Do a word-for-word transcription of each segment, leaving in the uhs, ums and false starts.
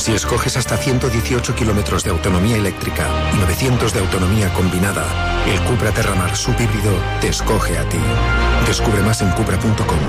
Si escoges hasta ciento dieciocho kilómetros de autonomía eléctrica y novecientos de autonomía combinada, el Cupra Terramar subhíbrido te escoge a ti. Descubre más en cupra punto com.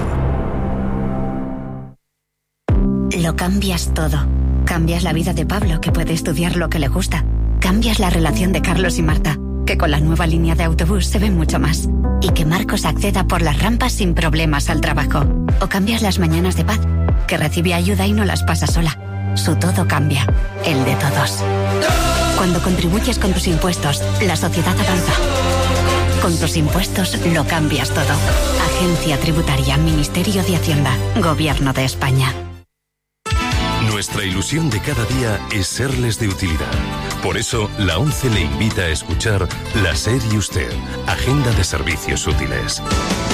Lo cambias todo. Cambias la vida de Pablo, que puede estudiar lo que le gusta. Cambias la relación de Carlos y Marta, que con la nueva línea de autobús se ve mucho más. Y que Marcos acceda por las rampas sin problemas al trabajo. O cambias las mañanas de Paz, que recibe ayuda y no las pasa sola. Su todo cambia, el de todos. Cuando contribuyes con tus impuestos, la sociedad avanza. Con tus impuestos lo cambias todo. Agencia Tributaria, Ministerio de Hacienda, Gobierno de España. Nuestra ilusión de cada día es serles de utilidad. Por eso, la ONCE le invita a escuchar La SER y Usted, Agenda de Servicios Útiles.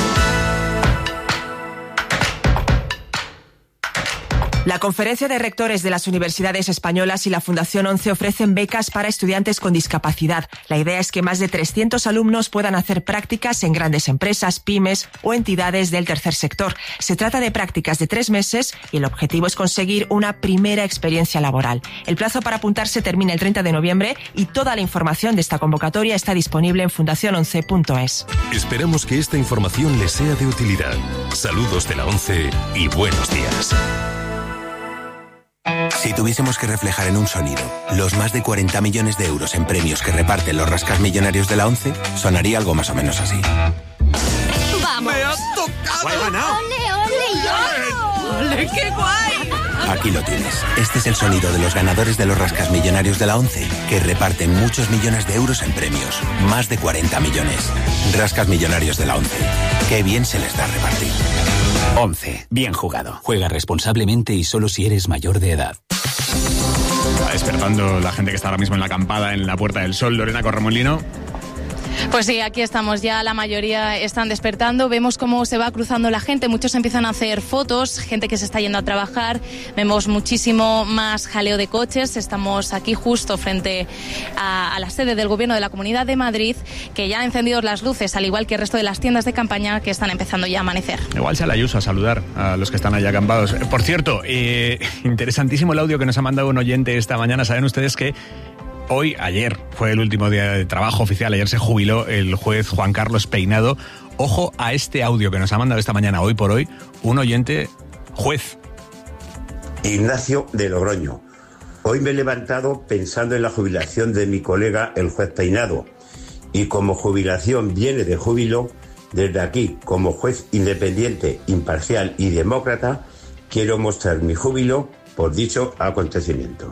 La Conferencia de Rectores de las Universidades Españolas y la Fundación ONCE ofrecen becas para estudiantes con discapacidad. La idea es que más de trescientos alumnos puedan hacer prácticas en grandes empresas, pymes o entidades del tercer sector. Se trata de prácticas de tres meses y el objetivo es conseguir una primera experiencia laboral. El plazo para apuntarse termina el treinta de noviembre y toda la información de esta convocatoria está disponible en fundación once punto es. Esperamos que esta información les sea de utilidad. Saludos de la ONCE y buenos días. Si tuviésemos que reflejar en un sonido los más de cuarenta millones de euros en premios que reparten los rascas millonarios de la ONCE, sonaría algo más o menos así. ¡Vamos! ¡Me has tocado! ¡Guay, ganado! ¡Ole, ole, yo! ¡Ole, qué guay! Aquí lo tienes. Este es el sonido de los ganadores de los rascas millonarios de la ONCE, que reparten muchos millones de euros en premios. Más de cuarenta millones. Rascas millonarios de la ONCE. Qué bien se les da repartir. ONCE. Bien jugado. Juega responsablemente y solo si eres mayor de edad. Está despertando la gente que está ahora mismo en la acampada en la Puerta del Sol. Lorena Corremolino. Pues sí, aquí estamos ya, la mayoría están despertando, vemos cómo se va cruzando la gente, muchos empiezan a hacer fotos, gente que se está yendo a trabajar, vemos muchísimo más jaleo de coches, estamos aquí justo frente a, a la sede del Gobierno de la Comunidad de Madrid, que ya han encendido las luces, al igual que el resto de las tiendas de campaña que están empezando ya a amanecer. Igual sale Ayuso a saludar a los que están allá acampados. Por cierto, eh, interesantísimo el audio que nos ha mandado un oyente esta mañana, saben ustedes que hoy, ayer, fue el último día de trabajo oficial. Ayer se jubiló el juez Juan Carlos Peinado. Ojo a este audio que nos ha mandado esta mañana, hoy por hoy, un oyente juez. Ignacio de Logroño. Hoy me he levantado pensando en la jubilación de mi colega, el juez Peinado. Y como jubilación viene de júbilo, desde aquí, como juez independiente, imparcial y demócrata, quiero mostrar mi júbilo por dicho acontecimiento.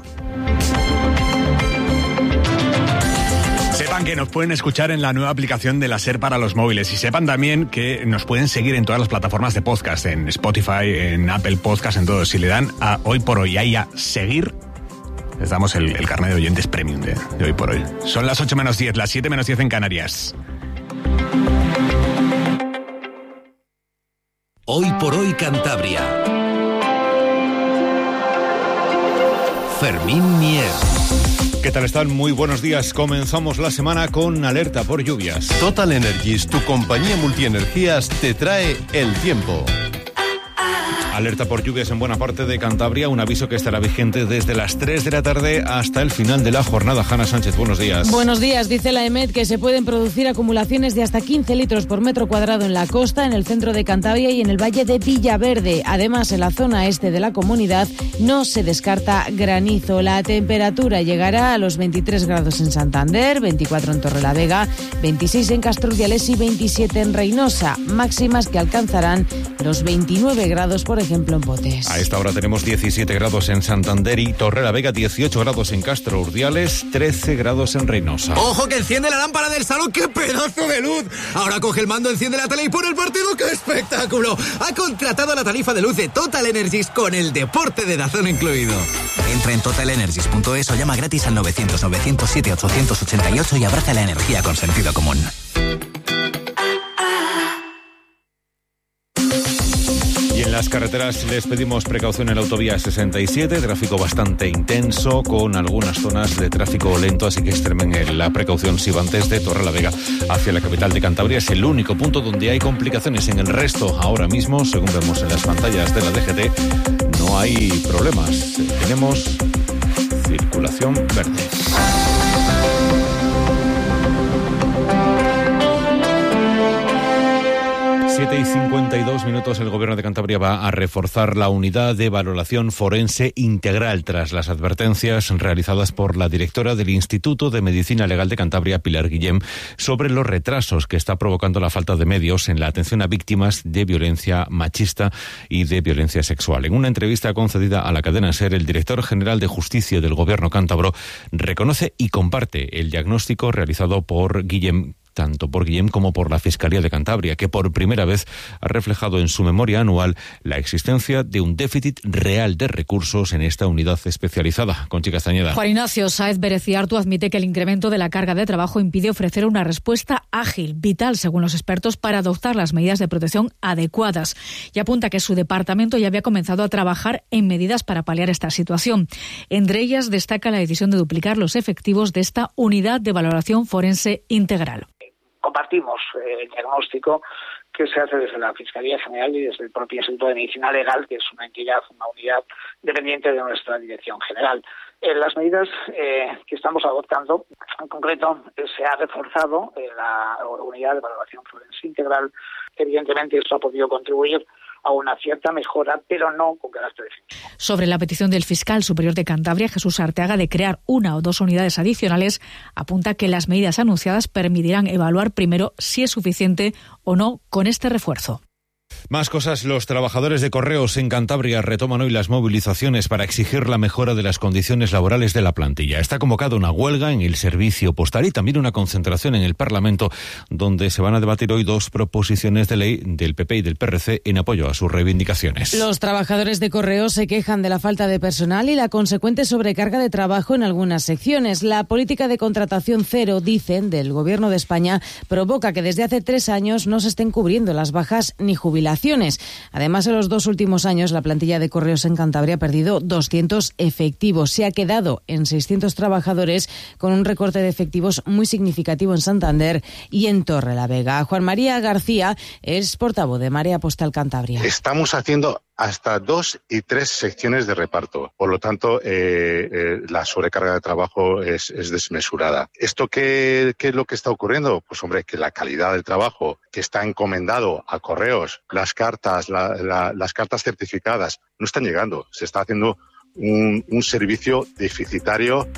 Sepan que nos pueden escuchar en la nueva aplicación de la SER para los móviles y sepan también que nos pueden seguir en todas las plataformas de podcast, en Spotify, en Apple Podcast, en todo. Si le dan a hoy por hoy ahí a seguir, les damos el, el carnet de oyentes premium de, de hoy por hoy. Son las ocho menos diez, las siete menos diez en Canarias. Hoy por hoy Cantabria. Fermín Mier. ¿Qué tal están? Muy buenos días. Comenzamos la semana con alerta por lluvias. Total Energies, tu compañía multienergías, te trae el tiempo. Alerta por lluvias en buena parte de Cantabria, un aviso que estará vigente desde las tres de la tarde hasta el final de la jornada. Hanna Sánchez, buenos días. Buenos días, dice la EMET que se pueden producir acumulaciones de hasta quince litros por metro cuadrado en la costa, en el centro de Cantabria y en el valle de Villaverde. Además, en la zona este de la comunidad no se descarta granizo. La temperatura llegará a los veintitrés grados en Santander, veinticuatro en Torrelavega, veintiséis en Castrurdiales y veintisiete en Reynosa. Máximas que alcanzarán los veintinueve grados, por ejemplo, en Potes. A esta hora tenemos diecisiete grados en Santander y Torrelavega, dieciocho grados en Castro Urdiales, trece grados en Reynosa. ¡Ojo que enciende la lámpara del salón! ¡Qué pedazo de luz! Ahora coge el mando, enciende la tele y pone el partido. ¡Qué espectáculo! Ha contratado la tarifa de luz de Total Energies con el deporte de Dazón incluido. Entra en total energies punto es o llama gratis al novecientos novecientos siete ochocientos ochenta y ocho y abraza la energía con sentido común. En las carreteras les pedimos precaución en la autovía sesenta y siete, tráfico bastante intenso con algunas zonas de tráfico lento, así que extremen la precaución si van desde Torrelavega hacia la capital de Cantabria. Es el único punto donde hay complicaciones. En el resto, ahora mismo, según vemos en las pantallas de la D G T, no hay problemas. Tenemos circulación verde. siete y cincuenta y dos minutos, el Gobierno de Cantabria va a reforzar la unidad de valoración forense integral tras las advertencias realizadas por la directora del Instituto de Medicina Legal de Cantabria, Pilar Guillem, sobre los retrasos que está provocando la falta de medios en la atención a víctimas de violencia machista y de violencia sexual. En una entrevista concedida a la cadena SER, el director general de Justicia del Gobierno cántabro reconoce y comparte el diagnóstico realizado por Guillem, tanto por Guillem como por la Fiscalía de Cantabria, que por primera vez ha reflejado en su memoria anual la existencia de un déficit real de recursos en esta unidad especializada. Conchi Castañeda. Juan Ignacio Sáez Bereciartu admite que el incremento de la carga de trabajo impide ofrecer una respuesta ágil, vital, según los expertos, para adoptar las medidas de protección adecuadas. Y apunta que su departamento ya había comenzado a trabajar en medidas para paliar esta situación. Entre ellas destaca la decisión de duplicar los efectivos de esta unidad de valoración forense integral. Compartimos eh, el diagnóstico que se hace desde la Fiscalía General y desde el propio Instituto de Medicina Legal, que es una entidad, una unidad dependiente de nuestra Dirección General. En las medidas eh, que estamos adoptando, en concreto, eh, se ha reforzado eh, la unidad de valoración forense integral. Evidentemente, esto ha podido contribuir a una cierta mejora, pero no con carácter definitivo. Sobre la petición del fiscal superior de Cantabria, Jesús Arteaga, de crear una o dos unidades adicionales, apunta que las medidas anunciadas permitirán evaluar primero si es suficiente o no con este refuerzo. Más cosas. Los trabajadores de Correos en Cantabria retoman hoy las movilizaciones para exigir la mejora de las condiciones laborales de la plantilla. Está convocada una huelga en el servicio postal y también una concentración en el Parlamento, donde se van a debatir hoy dos proposiciones de ley del P P y del P R C en apoyo a sus reivindicaciones. Los trabajadores de Correos se quejan de la falta de personal y la consecuente sobrecarga de trabajo en algunas secciones. La política de contratación cero, dicen, del Gobierno de España, provoca que desde hace tres años no se estén cubriendo las bajas ni jubilaciones. Además, en los dos últimos años, la plantilla de Correos en Cantabria ha perdido doscientos efectivos. Se ha quedado en seiscientos trabajadores, con un recorte de efectivos muy significativo en Santander y en Torrelavega. Juan María García es portavoz de Marea Postal Cantabria. Estamos haciendo hasta dos y tres secciones de reparto. Por lo tanto, eh, eh, la sobrecarga de trabajo es, es desmesurada. ¿Esto qué, qué es lo que está ocurriendo? Pues hombre, que la calidad del trabajo que está encomendado a Correos, las cartas, la, la, las cartas certificadas, no están llegando. Se está haciendo un, un servicio deficitario.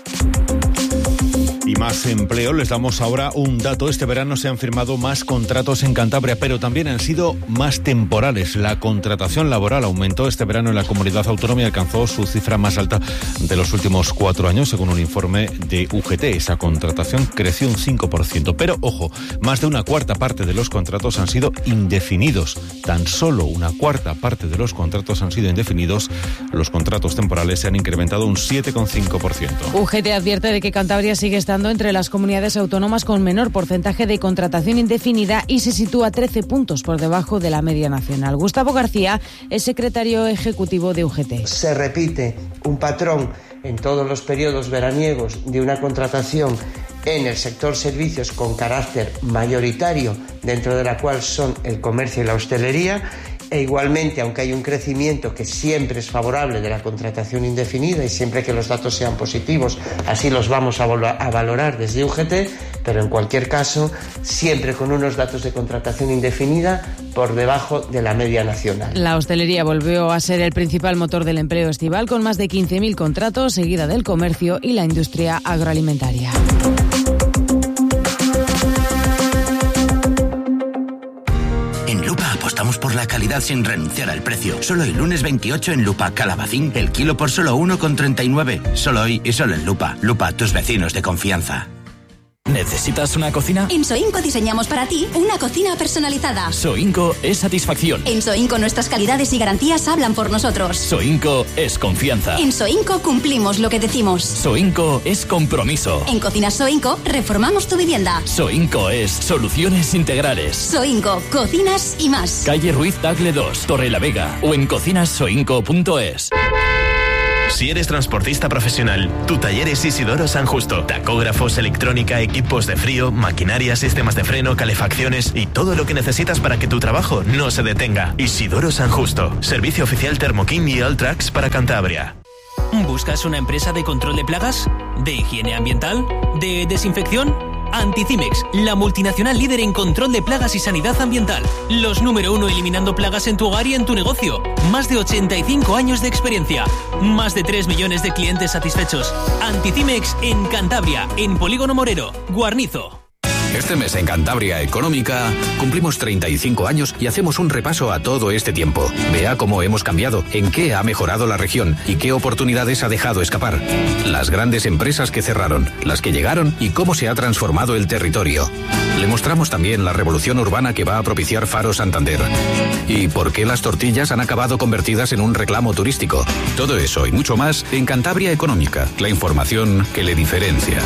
Y más empleo, les damos ahora un dato. Este verano se han firmado más contratos en Cantabria, pero también han sido más temporales. La contratación laboral aumentó este verano en la comunidad autónoma y alcanzó su cifra más alta de los últimos cuatro años, según un informe de U G T. Esa contratación creció un cinco por ciento. Pero, ojo, más de una cuarta parte de los contratos han sido indefinidos. Tan solo una cuarta parte de los contratos han sido indefinidos. Los contratos temporales se han incrementado un siete coma cinco por ciento. U G T advierte de que Cantabria sigue estando entre las comunidades autónomas con menor porcentaje de contratación indefinida y se sitúa trece puntos por debajo de la media nacional. Gustavo García es secretario ejecutivo de U G T. Se repite un patrón en todos los periodos veraniegos de una contratación en el sector servicios con carácter mayoritario, dentro de la cual son el comercio y la hostelería. E igualmente, aunque hay un crecimiento que siempre es favorable de la contratación indefinida y siempre que los datos sean positivos, así los vamos a, a valorar desde U G T, pero en cualquier caso, siempre con unos datos de contratación indefinida por debajo de la media nacional. La hostelería volvió a ser el principal motor del empleo estival, con más de quince mil contratos, seguida del comercio y la industria agroalimentaria. Apostamos por la calidad sin renunciar al precio. Solo el lunes veintiocho en Lupa Calabacín, el kilo por solo uno con treinta y nueve. Solo hoy y solo en Lupa. Lupa, tus vecinos de confianza. ¿Necesitas una cocina? En Soinco diseñamos para ti una cocina personalizada. Soinco es satisfacción. En Soinco nuestras calidades y garantías hablan por nosotros. Soinco es confianza. En Soinco cumplimos lo que decimos. Soinco es compromiso. En Cocinas Soinco reformamos tu vivienda. Soinco es soluciones integrales. Soinco, cocinas y más. Calle Ruiz Tagle dos, Torrelavega, o en cocinas soinco punto es. Si eres transportista profesional, tu taller es Isidoro San Justo. Tacógrafos, electrónica, equipos de frío, maquinaria, sistemas de freno, calefacciones y todo lo que necesitas para que tu trabajo no se detenga. Isidoro San Justo. Servicio oficial Thermo King y Alltrax para Cantabria. ¿Buscas una empresa de control de plagas? ¿De higiene ambiental? ¿De desinfección? Anticimex, la multinacional líder en control de plagas y sanidad ambiental. Los número uno eliminando plagas en tu hogar y en tu negocio. Más de ochenta y cinco años de experiencia. Más de tres millones de clientes satisfechos. Anticimex en Cantabria, en Polígono Morero, Guarnizo. Este mes en Cantabria Económica cumplimos treinta y cinco años y hacemos un repaso a todo este tiempo. Vea cómo hemos cambiado, en qué ha mejorado la región y qué oportunidades ha dejado escapar. Las grandes empresas que cerraron, las que llegaron y cómo se ha transformado el territorio. Le mostramos también la revolución urbana que va a propiciar Faro Santander. Y por qué las tortillas han acabado convertidas en un reclamo turístico. Todo eso y mucho más en Cantabria Económica, la información que le diferencia.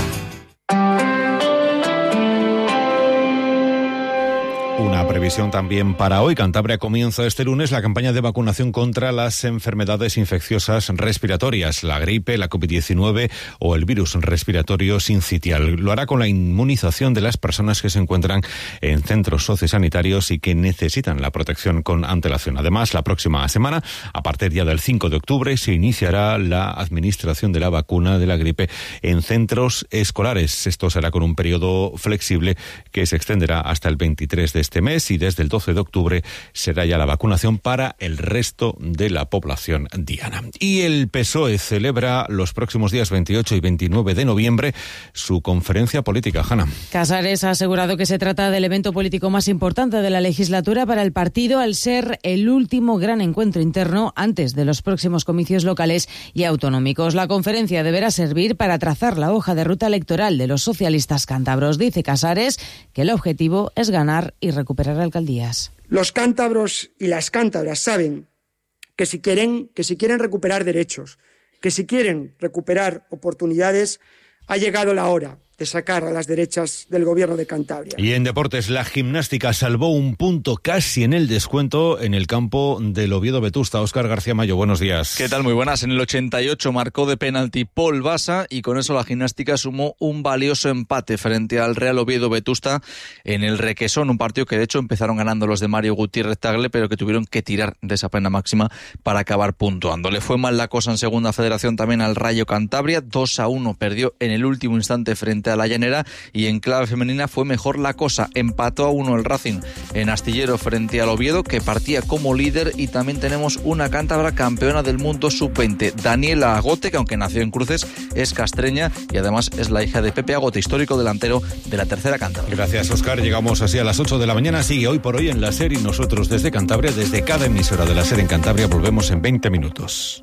Una previsión también para hoy. Cantabria comienza este lunes la campaña de vacunación contra las enfermedades infecciosas respiratorias, la gripe, la covid diecinueve o el virus respiratorio sincitial. Lo hará con la inmunización de las personas que se encuentran en centros sociosanitarios y que necesitan la protección con antelación. Además, la próxima semana, a partir ya del cinco de octubre, se iniciará la administración de la vacuna de la gripe en centros escolares. Esto será con un periodo flexible que se extenderá hasta el veintitrés de este mes y desde el doce de octubre será ya la vacunación para el resto de la población diana. Y el P S O E celebra los próximos días veintiocho y veintinueve de noviembre su conferencia política. Hanna. Casares ha asegurado que se trata del evento político más importante de la legislatura para el partido, al ser el último gran encuentro interno antes de los próximos comicios locales y autonómicos. La conferencia deberá servir para trazar la hoja de ruta electoral de los socialistas cántabros. Dice Casares que el objetivo es ganar y recuperar alcaldías. Los cántabros y las cántabras saben que si quieren, que si quieren recuperar derechos, que si quieren recuperar oportunidades, ha llegado la hora de sacar a las derechas del gobierno de Cantabria. Y en deportes, la gimnástica salvó un punto casi en el descuento en el campo del Oviedo Vetusta. Óscar García Mayo, buenos días. ¿Qué tal? Muy buenas. En el ochenta y ocho marcó de penalti Paul Basa y con eso la gimnástica sumó un valioso empate frente al Real Oviedo Vetusta en el Requesón, un partido que de hecho empezaron ganando los de Mario Gutiérrez Tagle, pero que tuvieron que tirar de esa pena máxima para acabar puntuando. Le fue mal la cosa en segunda federación también al Rayo Cantabria, dos a uno perdió en el último instante frente a la Llanera, y en clave femenina fue mejor la cosa, empató a uno el Racing en Astillero frente al Oviedo, que partía como líder, y también tenemos una cántabra campeona del mundo sub veinte, Daniela Agote, que aunque nació en Cruces es castreña y además es la hija de Pepe Agote, histórico delantero de la tercera Cántabra. Gracias, Óscar. Llegamos así a las ocho de la mañana, sigue Hoy por Hoy en la SER y nosotros desde Cantabria, desde cada emisora de la SER en Cantabria, volvemos en veinte minutos.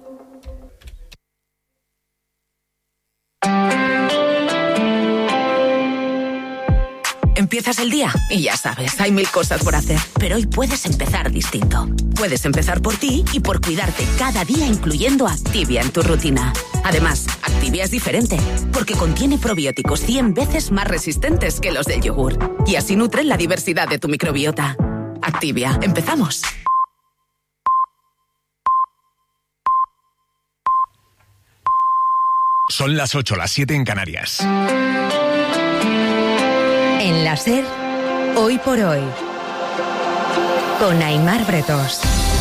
Empiezas el día y ya sabes, hay mil cosas por hacer. Pero hoy puedes empezar distinto. Puedes empezar por ti y por cuidarte cada día, incluyendo Activia en tu rutina. Además, Activia es diferente, porque contiene probióticos cien veces más resistentes que los del yogur. Y así nutren la diversidad de tu microbiota. Activia, empezamos. Son las ocho, las siete en Canarias. En la SER, Hoy por Hoy, con Aimar Bretos.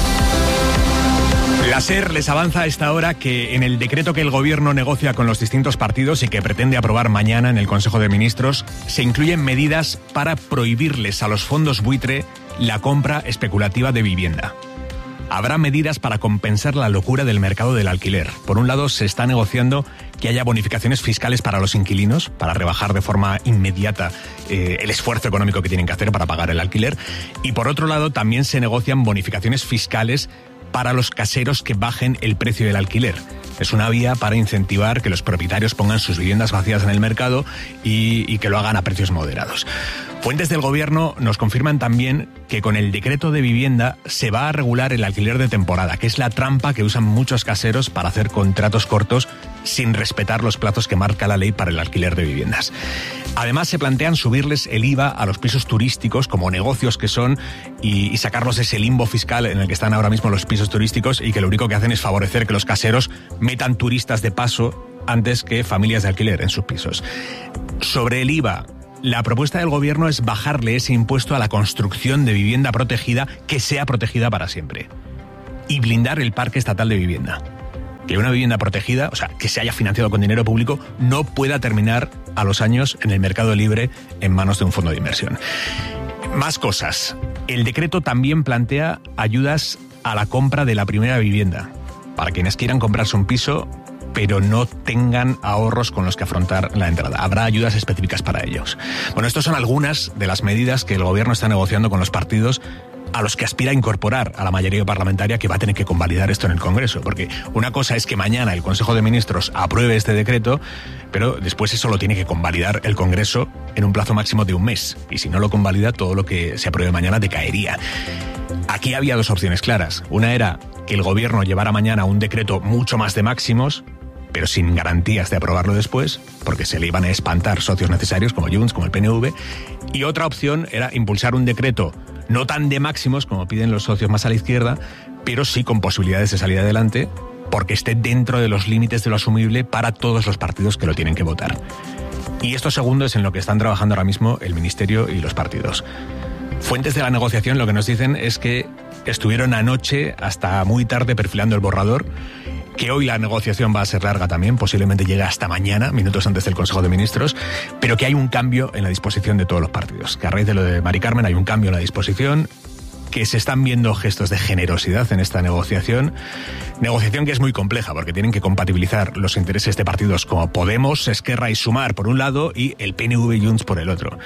La SER les avanza a esta hora que en el decreto que el Gobierno negocia con los distintos partidos y que pretende aprobar mañana en el Consejo de Ministros, se incluyen medidas para prohibirles a los fondos buitre la compra especulativa de vivienda. Habrá medidas para compensar la locura del mercado del alquiler. Por un lado, se está negociando que haya bonificaciones fiscales para los inquilinos, para rebajar de forma inmediata eh, el esfuerzo económico que tienen que hacer para pagar el alquiler. Y por otro lado, también se negocian bonificaciones fiscales para los caseros que bajen el precio del alquiler. Es una vía para incentivar que los propietarios pongan sus viviendas vacías en el mercado y, y que lo hagan a precios moderados. Fuentes del Gobierno nos confirman también que con el decreto de vivienda se va a regular el alquiler de temporada, que es la trampa que usan muchos caseros para hacer contratos cortos sin respetar los plazos que marca la ley para el alquiler de viviendas. Además, se plantean subirles el I V A a los pisos turísticos como negocios que son y, y sacarlos de ese limbo fiscal en el que están ahora mismo los pisos turísticos y que lo único que hacen es favorecer que los caseros metan turistas de paso antes que familias de alquiler en sus pisos. Sobre el I V A, la propuesta del Gobierno es bajarle ese impuesto a la construcción de vivienda protegida que sea protegida para siempre y blindar el parque estatal de vivienda. que una vivienda protegida, o sea, que se haya financiado con dinero público, no pueda terminar a los años en el mercado libre en manos de un fondo de inversión. Más cosas. El decreto también plantea ayudas a la compra de la primera vivienda, para quienes quieran comprarse un piso pero no tengan ahorros con los que afrontar la entrada. Habrá ayudas específicas para ellos. Bueno, estas son algunas de las medidas que el gobierno está negociando con los partidos a los que aspira a incorporar a la mayoría parlamentaria, que va a tener que convalidar esto en el Congreso. Porque una cosa es que mañana el Consejo de Ministros apruebe este decreto, pero después eso lo tiene que convalidar el Congreso en un plazo máximo de un mes. Y si no lo convalida, todo lo que se apruebe mañana decaería. Aquí había dos opciones claras. Una era que el gobierno llevara mañana un decreto mucho más de máximos, pero sin garantías de aprobarlo después, porque se le iban a espantar socios necesarios como Junts, como el P N V. Y otra opción era impulsar un decreto no tan de máximos como piden los socios más a la izquierda, pero sí con posibilidades de salir adelante, porque esté dentro de los límites de lo asumible para todos los partidos que lo tienen que votar. Y esto segundo es en lo que están trabajando ahora mismo el Ministerio y los partidos. Fuentes de la negociación lo que nos dicen es que estuvieron anoche hasta muy tarde perfilando el borrador, que hoy la negociación va a ser larga también, posiblemente llegue hasta mañana, minutos antes del Consejo de Ministros, pero que hay un cambio en la disposición de todos los partidos, que a raíz de lo de Mari Carmen hay un cambio en la disposición, que se están viendo gestos de generosidad en esta negociación, negociación que es muy compleja porque tienen que compatibilizar los intereses de partidos como Podemos, Esquerra y Sumar por un lado y el P N V y Junts por el otro.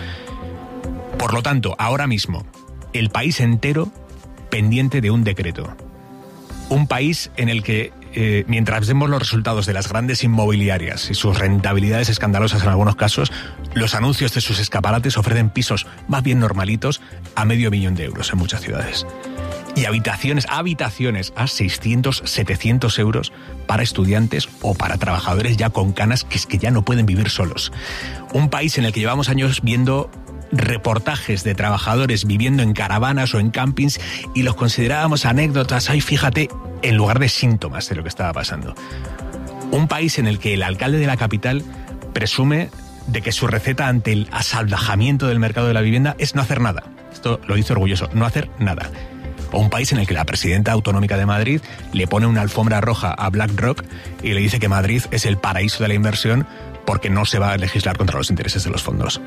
Por lo tanto, ahora mismo, el país entero pendiente de un decreto. Un país en el que, eh, mientras vemos los resultados de las grandes inmobiliarias y sus rentabilidades escandalosas en algunos casos, los anuncios de sus escaparates ofrecen pisos más bien normalitos a medio millón de euros en muchas ciudades. Y habitaciones, habitaciones a seiscientos, setecientos euros para estudiantes o para trabajadores ya con canas que es que ya no pueden vivir solos. Un país en el que llevamos años viendo reportajes de trabajadores viviendo en caravanas o en campings y los considerábamos anécdotas, ay, fíjate, en lugar de síntomas de lo que estaba pasando. Un país en el que el alcalde de la capital presume de que su receta ante el asalvajamiento del mercado de la vivienda es no hacer nada. Esto lo dice orgulloso, no hacer nada. O un país en el que la presidenta autonómica de Madrid le pone una alfombra roja a BlackRock y le dice que Madrid es el paraíso de la inversión porque no se va a legislar contra los intereses de los fondos.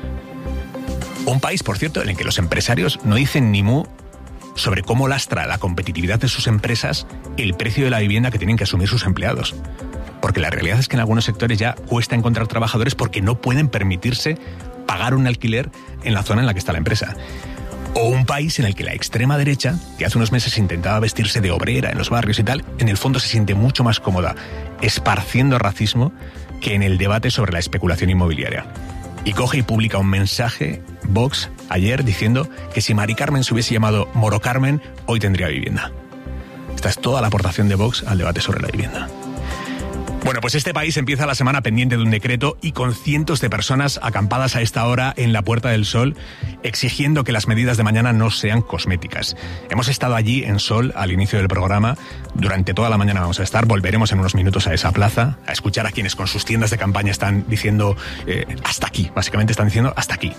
Un país, por cierto, en el que los empresarios no dicen ni mu sobre cómo lastra la competitividad de sus empresas el precio de la vivienda que tienen que asumir sus empleados. Porque la realidad es que en algunos sectores ya cuesta encontrar trabajadores porque no pueden permitirse pagar un alquiler en la zona en la que está la empresa. O un país en el que la extrema derecha, que hace unos meses intentaba vestirse de obrera en los barrios y tal, en el fondo se siente mucho más cómoda esparciendo racismo que en el debate sobre la especulación inmobiliaria. Y coge y publica un mensaje, Vox, ayer, diciendo que si Mari Carmen se hubiese llamado Moro Carmen, hoy tendría vivienda. Esta es toda la aportación de Vox al debate sobre la vivienda. Bueno, pues este país empieza la semana pendiente de un decreto y con cientos de personas acampadas a esta hora en la Puerta del Sol, exigiendo que las medidas de mañana no sean cosméticas. Hemos estado allí en Sol al inicio del programa. Durante toda la mañana vamos a estar. Volveremos en unos minutos a esa plaza, a escuchar a quienes con sus tiendas de campaña están diciendo eh, hasta aquí. Básicamente están diciendo hasta aquí.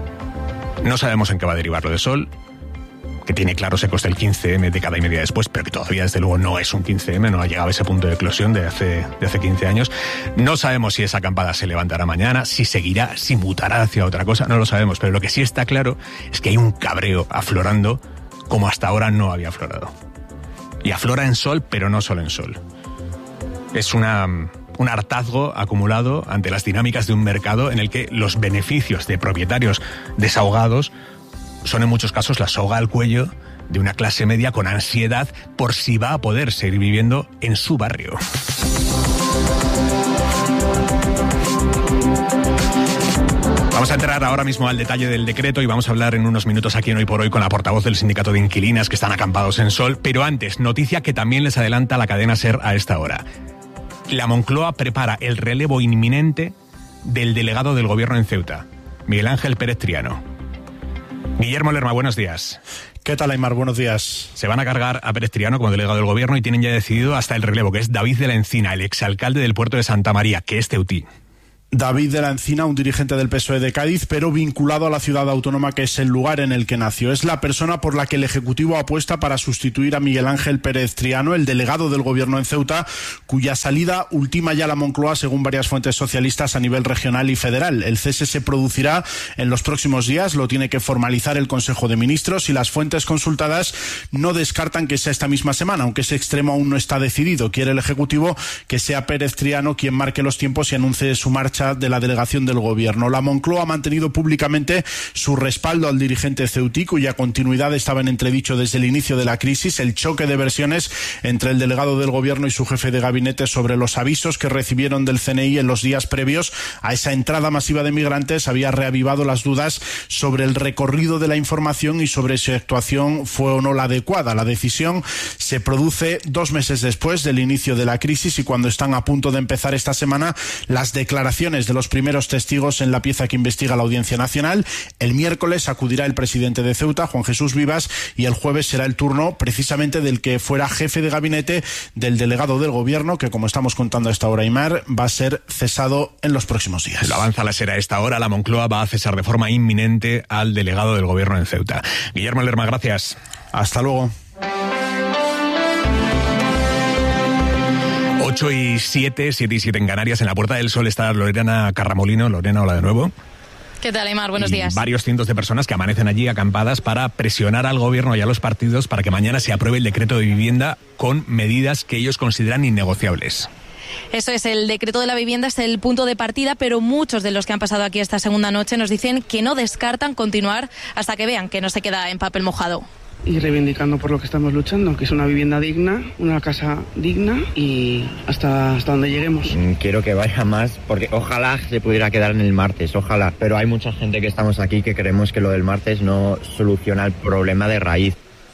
No sabemos en qué va a derivar lo de Sol, que tiene claros ecos del quince eme década y media después, pero que todavía desde luego no es un quince eme, no ha llegado a ese punto de eclosión de hace, de hace quince años. No sabemos si esa acampada se levantará mañana, si seguirá, si mutará hacia otra cosa, no lo sabemos, pero lo que sí está claro es que hay un cabreo aflorando como hasta ahora no había aflorado. Y aflora en Sol, pero no solo en Sol. Es una... un hartazgo acumulado ante las dinámicas de un mercado en el que los beneficios de propietarios desahogados son en muchos casos la soga al cuello de una clase media con ansiedad por si va a poder seguir viviendo en su barrio. Vamos a entrar ahora mismo al detalle del decreto y vamos a hablar en unos minutos aquí en Hoy por Hoy con la portavoz del sindicato de inquilinas que están acampados en Sol, pero antes, noticia que también les adelanta la cadena SER a esta hora. La Moncloa prepara el relevo inminente del delegado del gobierno en Ceuta, Miguel Ángel Pérez Triano. Guillermo Lerma, buenos días. ¿Qué tal, Aymar? Buenos días. Se van a cargar a Pérez Triano como delegado del gobierno y tienen ya decidido hasta el relevo, que es David de la Encina, el exalcalde del puerto de Santa María, que es ceutí. David de la Encina, un dirigente del P S O E de Cádiz, pero vinculado a la ciudad autónoma que es el lugar en el que nació. Es la persona por la que el Ejecutivo apuesta para sustituir a Miguel Ángel Pérez Triano, el delegado del Gobierno en Ceuta, cuya salida ultima ya la Moncloa según varias fuentes socialistas a nivel regional y federal. El cese se producirá en los próximos días, lo tiene que formalizar el Consejo de Ministros y las fuentes consultadas no descartan que sea esta misma semana, aunque ese extremo aún no está decidido. Quiere el Ejecutivo que sea Pérez Triano quien marque los tiempos y anuncie su marcha de la delegación del Gobierno. La Moncloa ha mantenido públicamente su respaldo al dirigente ceutí, cuya continuidad estaba en entredicho desde el inicio de la crisis. El choque de versiones entre el delegado del Gobierno y su jefe de gabinete sobre los avisos que recibieron del C N I en los días previos a esa entrada masiva de migrantes había reavivado las dudas sobre el recorrido de la información y sobre si su actuación fue o no la adecuada. La decisión se produce dos meses después del inicio de la crisis y cuando están a punto de empezar esta semana las declaraciones de los primeros testigos en la pieza que investiga la Audiencia Nacional. El miércoles acudirá el presidente de Ceuta, Juan Jesús Vivas, y el jueves será el turno precisamente del que fuera jefe de gabinete del delegado del Gobierno, que como estamos contando a esta hora, Aimar, va a ser cesado en los próximos días. Lo avanza la SER a esta hora. La Moncloa va a cesar de forma inminente al delegado del Gobierno en Ceuta. Guillermo Lerma, gracias. Hasta luego. ocho y siete, siete y siete en Canarias. En la Puerta del Sol está Lorena Carramolino. Lorena, hola de nuevo. ¿Qué tal, Aimar? Buenos y días. Varios cientos de personas que amanecen allí acampadas para presionar al Gobierno y a los partidos para que mañana se apruebe el decreto de vivienda con medidas que ellos consideran innegociables. Eso es, el decreto de la vivienda es el punto de partida, pero muchos de los que han pasado aquí esta segunda noche nos dicen que no descartan continuar hasta que vean que no se queda en papel mojado. Y reivindicando por lo que estamos luchando, que es una vivienda digna, una casa digna y hasta, hasta donde lleguemos. Quiero que vaya más, porque ojalá se pudiera quedar en el martes, ojalá. Pero hay mucha gente que estamos aquí que creemos que lo del martes no soluciona el problema de raíz.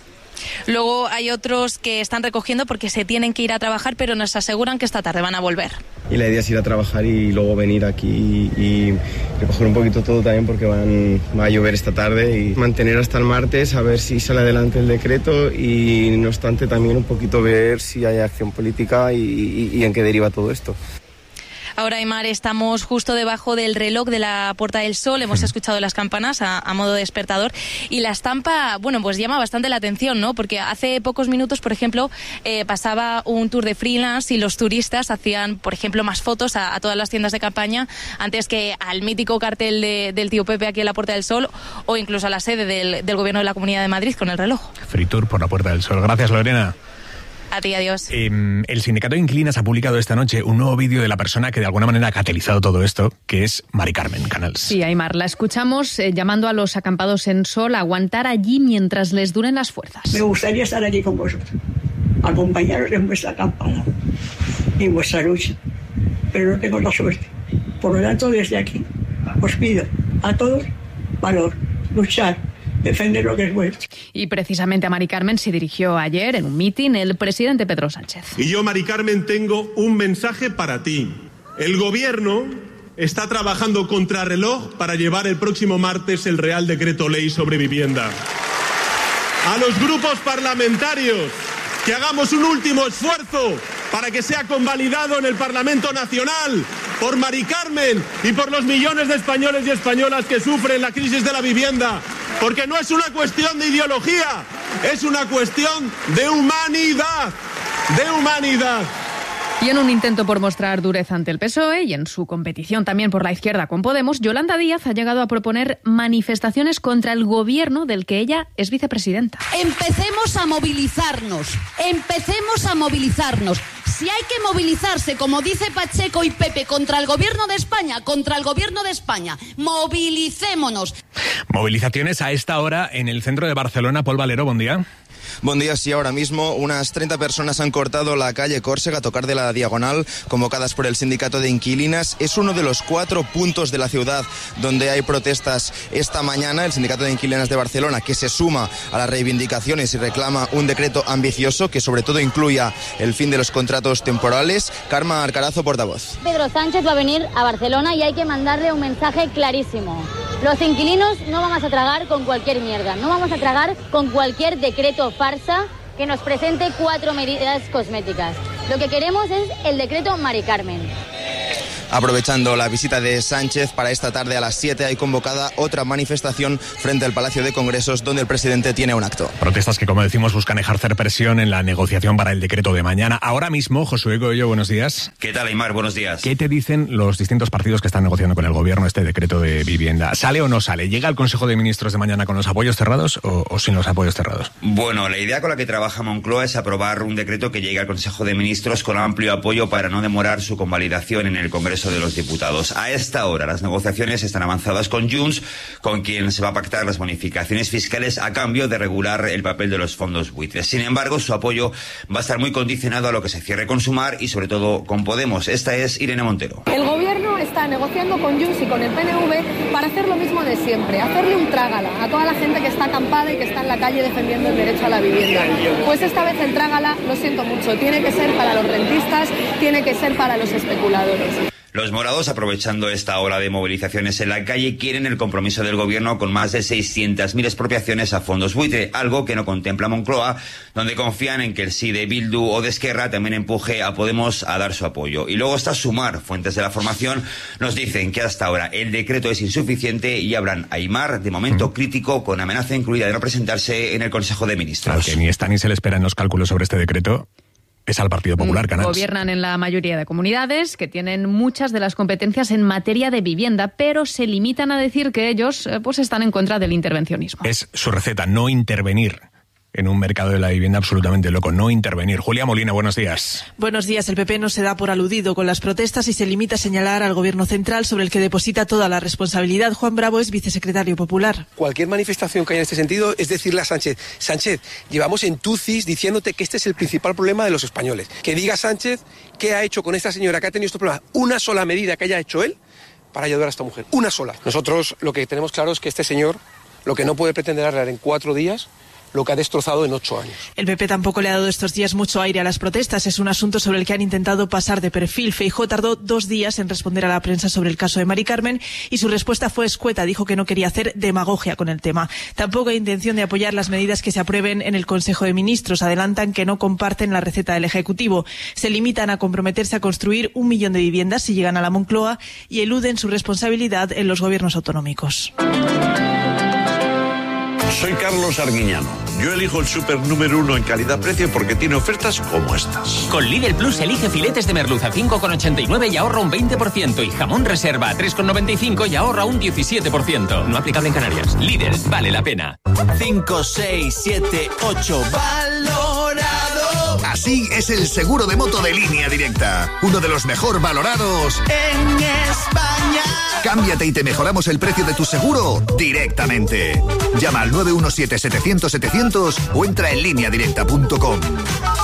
Luego hay otros que están recogiendo porque se tienen que ir a trabajar, pero nos aseguran que esta tarde van a volver. Y la idea es ir a trabajar y luego venir aquí y recoger un poquito todo también porque van, va a llover esta tarde y mantener hasta el martes a ver si sale adelante el decreto y no obstante también un poquito ver si hay acción política y, y, y en qué deriva todo esto. Ahora, Aimar, estamos justo debajo del reloj de la Puerta del Sol. Hemos escuchado las campanas a, a modo de despertador. Y la estampa, bueno, pues llama bastante la atención, ¿no? Porque hace pocos minutos, por ejemplo, eh, pasaba un tour de freelance y los turistas hacían, por ejemplo, más fotos a, a todas las tiendas de campaña antes que al mítico cartel de, del tío Pepe aquí en la Puerta del Sol o incluso a la sede del, del Gobierno de la Comunidad de Madrid con el reloj. Free tour por la Puerta del Sol. Gracias, Lorena. A ti, adiós. Eh, el Sindicato de Inquilinas ha publicado esta noche un nuevo vídeo de la persona que de alguna manera ha catalizado todo esto, que es Mari Carmen Canals. Sí, Aimar, la escuchamos eh, llamando a los acampados en Sol a aguantar allí mientras les duren las fuerzas. Me gustaría estar allí con vosotros, acompañaros en vuestra acampada, en vuestra lucha, pero no tengo la suerte. Por lo tanto, desde aquí os pido a todos valor, luchar, defender lo que es bueno. Y precisamente a Mari Carmen se dirigió ayer en un mitin el presidente Pedro Sánchez. Y yo, Mari Carmen, tengo un mensaje para ti. El Gobierno está trabajando contrarreloj para llevar el próximo martes el Real Decreto Ley sobre vivienda. A los grupos parlamentarios, que hagamos un último esfuerzo para que sea convalidado en el Parlamento Nacional por Mari Carmen y por los millones de españoles y españolas que sufren la crisis de la vivienda. Porque no es una cuestión de ideología, es una cuestión de humanidad, de humanidad. Y en un intento por mostrar dureza ante el P S O E y en su competición también por la izquierda con Podemos, Yolanda Díaz ha llegado a proponer manifestaciones contra el gobierno del que ella es vicepresidenta. Empecemos a movilizarnos, empecemos a movilizarnos. Si hay que movilizarse, como dice Pacheco y Pepe, contra el gobierno de España, contra el gobierno de España, movilicémonos. Movilizaciones a esta hora en el centro de Barcelona. Paul Valero, buen día. Buen día, sí, ahora mismo unas treinta personas han cortado la calle Córcega a tocar de la Diagonal, convocadas por el Sindicato de Inquilinas. Es uno de los cuatro puntos de la ciudad donde hay protestas esta mañana. El Sindicato de Inquilinas de Barcelona, que se suma a las reivindicaciones y reclama un decreto ambicioso que sobre todo incluya el fin de los contratos temporales. Carmen Arcarazo, portavoz. Pedro Sánchez va a venir a Barcelona y hay que mandarle un mensaje clarísimo. Los inquilinos no vamos a tragar con cualquier mierda, no vamos a tragar con cualquier decreto farsa que nos presente cuatro medidas cosméticas. Lo que queremos es el decreto Mari Carmen. Aprovechando la visita de Sánchez, para esta tarde a las siete hay convocada otra manifestación frente al Palacio de Congresos, donde el presidente tiene un acto. Protestas que, como decimos, buscan ejercer presión en la negociación para el decreto de mañana. Ahora mismo, Josué Coello, buenos días. ¿Qué tal, Aimar? Buenos días. ¿Qué te dicen los distintos partidos que están negociando con el gobierno este decreto de vivienda? ¿Sale o no sale? ¿Llega al Consejo de Ministros de mañana con los apoyos cerrados o, o sin los apoyos cerrados? Bueno, la idea con la que trabaja Moncloa es aprobar un decreto que llegue al Consejo de Ministros con amplio apoyo para no demorar su convalidación en el Congreso de los Diputados. A esta hora las negociaciones están avanzadas con Junts, con quien se va a pactar las bonificaciones fiscales a cambio de regular el papel de los fondos buitres. Sin embargo, su apoyo va a estar muy condicionado a lo que se cierre con Sumar y sobre todo con Podemos. Esta es Irene Montero. El gobierno está negociando con Junts y con el P N V para hacer lo mismo de siempre, hacerle un trágala a toda la gente que está acampada y que está en la calle defendiendo el derecho a la vivienda. Pues esta vez el trágala, lo siento mucho, tiene que ser para los rentistas, tiene que ser para los especuladores. Los morados, aprovechando esta ola de movilizaciones en la calle, quieren el compromiso del gobierno con más de seiscientas mil expropiaciones a fondos buitre, algo que no contempla Moncloa, donde confían en que el sí de Bildu o de Esquerra también empuje a Podemos a dar su apoyo. Y luego está Sumar. Fuentes de la formación nos dicen que hasta ahora el decreto es insuficiente y hablan Aimar de momento mm. crítico, con amenaza incluida de no presentarse en el Consejo de Ministros. Claro, que ni está ni se le espera en los cálculos sobre este decreto es al Partido Popular, Canals. Gobiernan en la mayoría de comunidades que tienen muchas de las competencias en materia de vivienda, pero se limitan a decir que ellos pues están en contra del intervencionismo. Es su receta, no intervenir en un mercado de la vivienda absolutamente loco, no intervenir. Julia Molina, buenos días. Buenos días. El P P no se da por aludido con las protestas y se limita a señalar al Gobierno central, sobre el que deposita toda la responsabilidad. Juan Bravo es vicesecretario popular. Cualquier manifestación que haya en este sentido es decirle a Sánchez: Sánchez, llevamos en tucis diciéndote que este es el principal problema de los españoles. Que diga Sánchez qué ha hecho con esta señora que ha tenido estos problemas. Una sola medida que haya hecho él para ayudar a esta mujer. Una sola. Nosotros lo que tenemos claro es que este señor lo que no puede pretender arreglar en cuatro días lo que ha destrozado en ocho años. El P P tampoco le ha dado estos días mucho aire a las protestas. Es un asunto sobre el que han intentado pasar de perfil. Feijóo tardó dos días en responder a la prensa sobre el caso de Mari Carmen y su respuesta fue escueta. Dijo que no quería hacer demagogia con el tema. Tampoco hay intención de apoyar las medidas que se aprueben en el Consejo de Ministros. Adelantan que no comparten la receta del Ejecutivo. Se limitan a comprometerse a construir un millón de viviendas si llegan a la Moncloa y eluden su responsabilidad en los gobiernos autonómicos. Soy Carlos Arguiñano. Yo elijo el súper número uno en calidad-precio porque tiene ofertas como estas. Con Lidl Plus elige filetes de merluza cinco con ochenta y nueve y ahorra un veinte por ciento. Y jamón reserva a tres con noventa y cinco y ahorra un diecisiete por ciento. No aplicable en Canarias. Lidl, vale la pena. cinco, seis, siete, ocho. Valorado. Así es el seguro de moto de Línea Directa. Uno de los mejor valorados en España. Cámbiate y te mejoramos el precio de tu seguro directamente. Llama al nueve uno siete, setecientos, setecientos o entra en línea directa punto com.